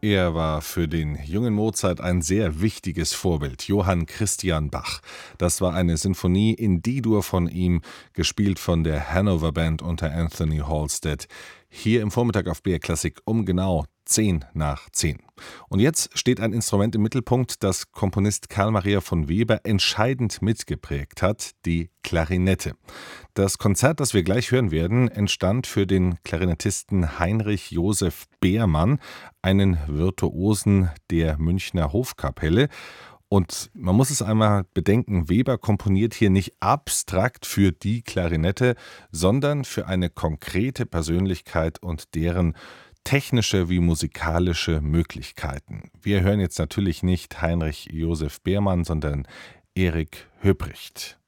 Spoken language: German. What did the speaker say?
Er war für den jungen Mozart ein sehr wichtiges Vorbild, Johann Christian Bach. Das war eine Sinfonie in D-Dur von ihm, gespielt von der Hanover Band unter Anthony Halstead. Hier im Vormittag auf BR Klassik um genau 10 nach 10. Und jetzt steht ein Instrument im Mittelpunkt, das Komponist Carl Maria von Weber entscheidend mitgeprägt hat, die Klarinette. Das Konzert, das wir gleich hören werden, entstand für den Klarinettisten Heinrich Joseph Beermann, einen Virtuosen der Münchner Hofkapelle. Und man muss es einmal bedenken, Weber komponiert hier nicht abstrakt für die Klarinette, sondern für eine konkrete Persönlichkeit und deren technische wie musikalische Möglichkeiten. Wir hören jetzt natürlich nicht Heinrich Joseph Beermann, sondern Erik Höbricht.